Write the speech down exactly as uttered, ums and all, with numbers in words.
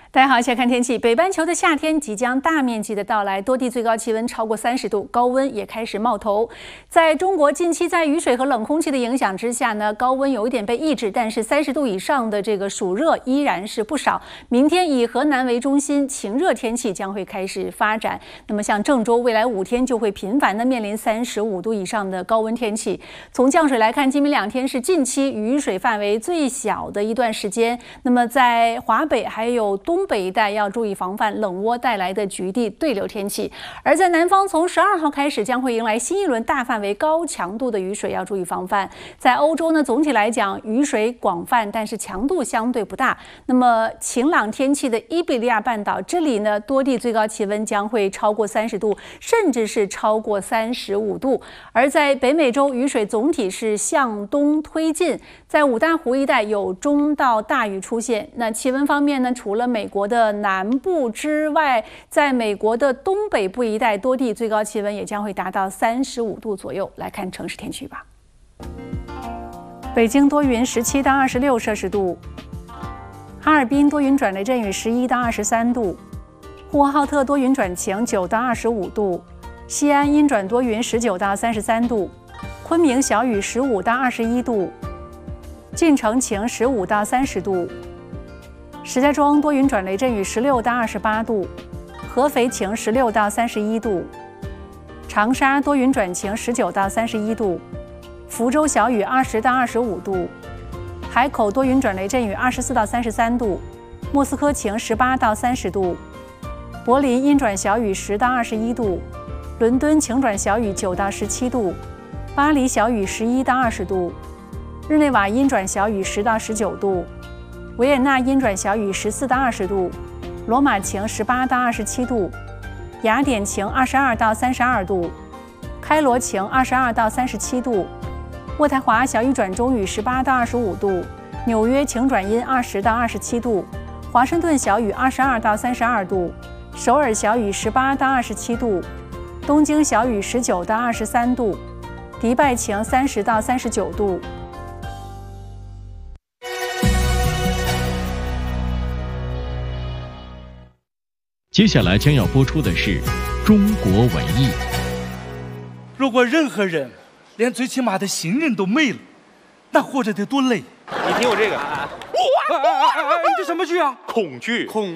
大家好，现在看天气。北半球的夏天即将大面积的到来，多地最高气温超过三十度，高温也开始冒头。在中国近期在雨水和冷空气的影响之下呢，高温有一点被抑制，但是三十度以上的这个暑热依然是不少。明天以河南为中心，晴热天气将会开始发展。那么像郑州，未来五天就会频繁的面临三十五度以上的高温天气。从降水来看，今明两天是近期雨水范围最小的一段时间。那么在华北还有东北一带要注意防范冷涡带来的局地对流天气，而在南方从十二号开始将会迎来新一轮大范围高强度的雨水，要注意防范。在欧洲呢，总体来讲雨水广泛，但是强度相对不大。那么晴朗天气的伊比利亚半岛，这里呢多地最高气温将会超过三十度，甚至是超过三十五度。而在北美洲，雨水总体是向东推进，在五大湖一带有中到大雨出现。那气温方面呢，除了美国的南部之外，在美国的东北部一带，多地最高气温也将会达到三十五度左右。来看城市天气预报：北京多云，十七到二十六摄氏度；哈尔滨多云转雷阵雨，十一到二十三度；呼和浩特多云转晴，九到二十五度；西安阴转多云，十九到三十三度；昆明小雨，十五到二十一度；晋城晴，十五到三十度。石家庄多云转雷阵雨，十六到二十八度；合肥晴，十六到三十一度；长沙多云转晴，十九到三十一度；福州小雨，二十到二十五度；海口多云转雷阵雨，二十四到三十三度；莫斯科晴，十八到三十度；柏林阴转小雨，十到二十一度；伦敦晴转小雨，九到十七度；巴黎小雨，十一到二十度；日内瓦阴转小雨，十到十九度；维也纳阴转小雨，十四到二十度；罗马晴，十八到二十七度；雅典晴，二十二到三十二度；开罗晴，二十二到三十七度；渥太华小雨转中雨，十八到二十五度；纽约晴转阴，二十到二十七度；华盛顿小雨，二十二到三十二度；首尔小雨，十八到二十七度；东京小雨，十九到二十三度；迪拜晴，三十到三十九度。 接下来将要播出的是中国文艺。 如果任何人连最起码的信任都没了，那活着得多累。 你听我这个， 哎哎哎哎，这什么剧啊？ 恐惧。 恐